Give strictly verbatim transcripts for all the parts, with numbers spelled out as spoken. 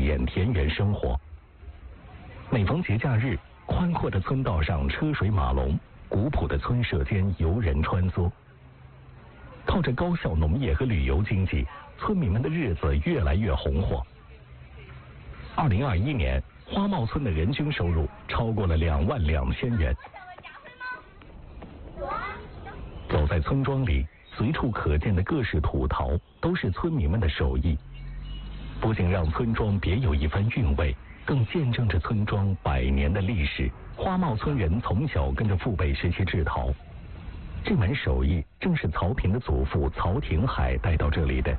典田园生活。每逢节假日，宽阔的村道上车水马龙，古朴的村舍间游人穿梭。靠着高效农业和旅游经济，村民们的日子越来越红火。二零二一年，花帽村的人均收入超过了两万两千元。走在村庄里，随处可见的各式土陶都是村民们的手艺，不仅让村庄别有一番韵味，更见证着村庄百年的历史。花帽村人从小跟着父辈学习制陶，这门手艺正是曹平的祖父曹廷海带到这里的。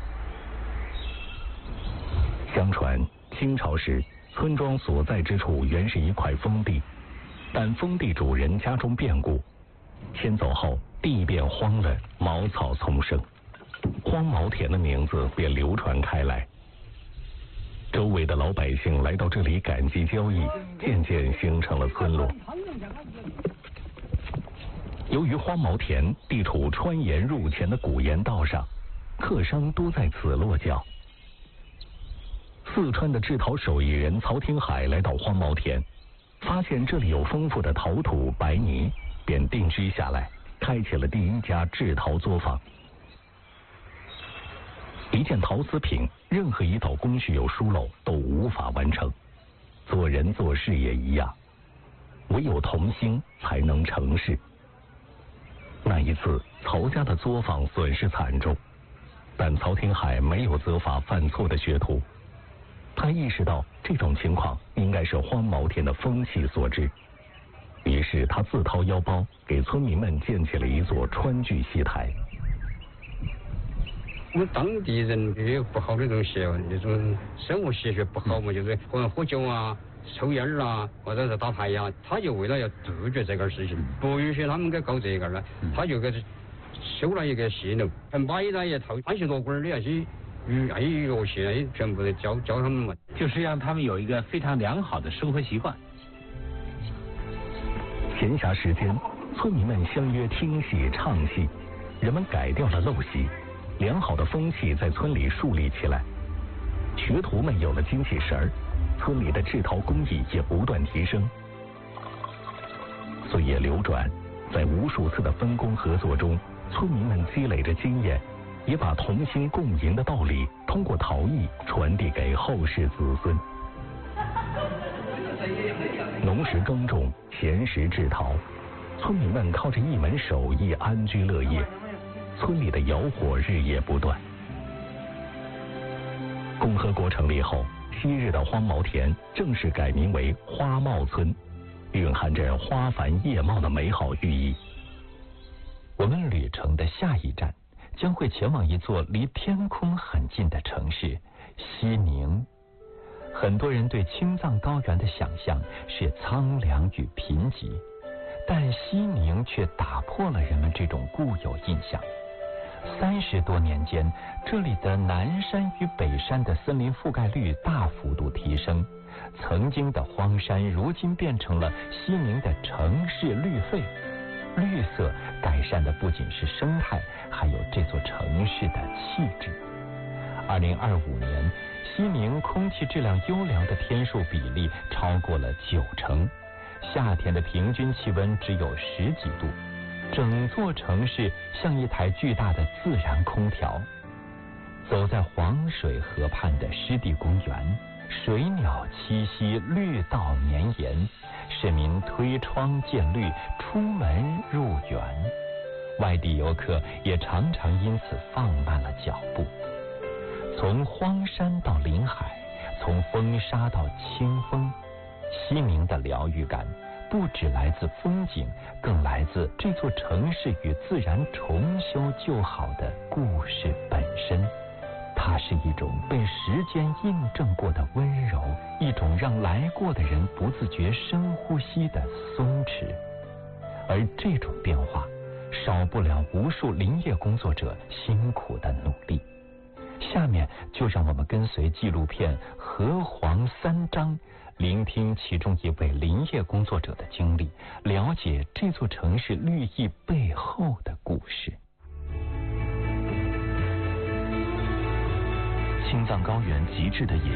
相传清朝时，村庄所在之处原是一块封地，但封地主人家中变故，迁走后地变荒了，茅草丛生，荒茅田的名字便流传开来。周围的老百姓来到这里赶集交易，渐渐形成了村落。由于荒茅田地处川盐入钱的古盐道上，客商多在此落脚。四川的制陶手艺人曹廷海来到荒茅田，发现这里有丰富的陶土白泥，便定居下来，开启了第一家制陶作坊。一件陶瓷品，任何一道工序有疏漏都无法完成，做人做事也一样，唯有同心才能成事。那一次，曹家的作坊损失惨重，但曹廷海没有责罚犯错的学徒，他意识到这种情况应该是荒茅田的风气所致，于是他自掏腰包给村民们建起了一座川剧戏台。 我们当地人也有不好的东西，那种生活习俗不好嘛，就是可能喝酒啊、抽烟儿啊，或者是打牌呀、啊，他就为了要杜绝这个事情，不允许他们给搞这个了，他就给修了一个戏楼，还买了一套安息锣管的那些乐哎乐器那些全部都教教他们嘛， 就是让他们有一个非常良好的生活习惯。 闲暇时间，村民们相约听戏唱戏，人们改掉了陋习，良好的风气在村里树立起来，学徒们有了精气神儿，村里的制陶工艺也不断提升。岁月流转，在无数次的分工合作中，村民们积累着经验，也把同心共赢的道理通过陶艺传递给后世子孙。农时耕种，闲时制陶，村民们靠着一门手艺安居乐业，村里的窑火日夜不断。共和国成立后，昔日的荒茅田正式改名为花帽村，蕴含着花繁叶茂的美好寓意。 我们旅程的下一站将会前往一座离天空很近的城市西宁。很多人对青藏高原的想象是苍凉与贫瘠，但西宁却打破了人们这种固有印象。三十多年间，这里的南山与北山的森林覆盖率大幅度提升，曾经的荒山如今变成了西宁的城市绿肺。绿色改善的不仅是生态，还有这座城市的气质。二零二五年，西宁空气质量优良的天数比例超过了九成，夏天的平均气温只有十几度，整座城市像一台巨大的自然空调。走在黄水河畔的湿地公园，水鸟栖息，绿道绵延，市民推窗见绿，出门入园。外地游客也常常因此放慢了脚步。从荒山到林海，从风沙到清风，西宁的疗愈感不只来自风景，更来自这座城市与自然重修旧好的故事本身。它是一种被时间印证过的温柔，一种让来过的人不自觉深呼吸的松弛。而这种变化，少不了无数林业工作者辛苦的努力。下面就让我们跟随纪录片《河黄三章》，聆听其中一位林业工作者的经历，了解这座城市绿意背后的故事。 青藏高原极致的野